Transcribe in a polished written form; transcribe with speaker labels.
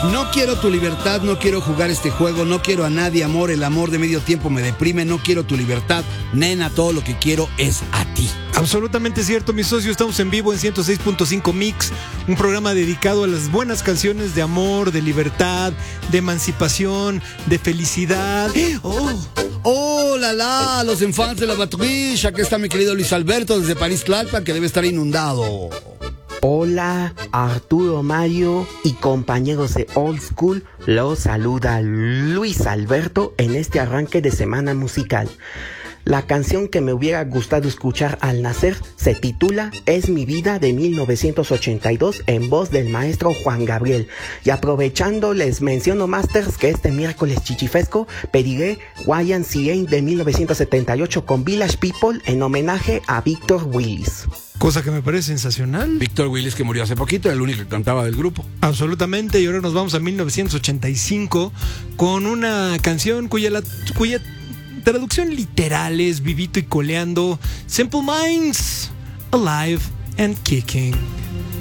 Speaker 1: No quiero tu libertad, no quiero jugar este juego, no quiero a nadie, amor, el amor de medio tiempo me deprime, no quiero tu libertad, nena, todo lo que quiero es a ti.
Speaker 2: Absolutamente cierto, mi socio, estamos en vivo en 106.5 Mix, un programa dedicado a las buenas canciones de amor, de libertad, de emancipación, de felicidad.
Speaker 1: ¡Oh, la! Los infantes de la Batrilla, aquí está mi querido Luis Alberto desde París, Tlalpan, que debe estar inundado.
Speaker 3: Hola, Arturo Mario y compañeros de Old School, los saluda Luis Alberto en este arranque de semana musical. La canción que me hubiera gustado escuchar al nacer se titula Es mi vida de 1982 en voz del maestro Juan Gabriel. Y aprovechando les menciono Masters que este miércoles chichifesco pediré YMCA de 1978 con Village People en homenaje a Víctor Willis.
Speaker 2: Cosa que me parece sensacional.
Speaker 1: Víctor Willis, que murió hace poquito, era el único que cantaba del grupo.
Speaker 2: Absolutamente, y ahora nos vamos a 1985 con una canción cuya traducción literal es vivito y coleando. Simple Minds, Alive and Kicking.